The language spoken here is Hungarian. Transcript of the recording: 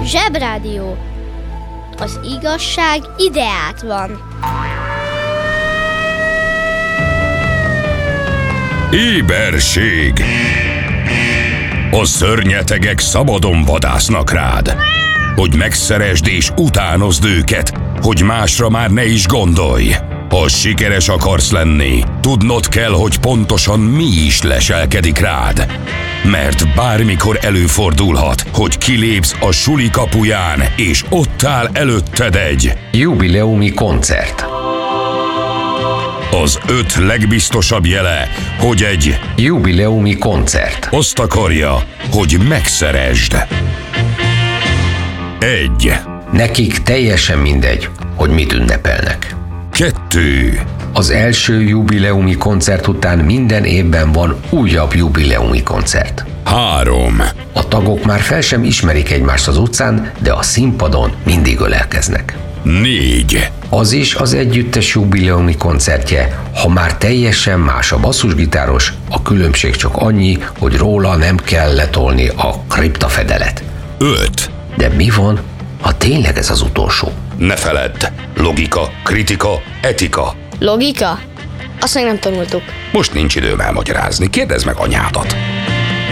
Zsebrádió. Az igazság ideát van. Éberség! A szörnyetegek szabadon vadásznak rád, hogy megszeresd és utánozd őket, hogy másra már ne is gondolj. Ha sikeres akarsz lenni, tudnod kell, hogy pontosan mi is leselkedik rád. Mert bármikor előfordulhat, hogy kilépsz a suli kapuján, és ott áll előtted egy jubileumi koncert. Az 5 legbiztosabb jele, hogy egy jubileumi koncert azt akarja, hogy megszeresd. 1. Nekik teljesen mindegy, hogy mit ünnepelnek. 2. Az első jubileumi koncert után minden évben van újabb jubileumi koncert. 3. A tagok már fel sem ismerik egymást az utcán, de a színpadon mindig ölelkeznek. 4. Az is az együttes jubileumi koncertje, ha már teljesen más a basszusgitáros, a különbség csak annyi, hogy róla nem kell letolni a kriptafedelet. 5. De mi van, ha tényleg ez az utolsó? Ne feledd, logika, kritika, etika. Logika? Azt meg nem tanultuk. Most nincs időm elmagyarázni, kérdezd meg anyádat.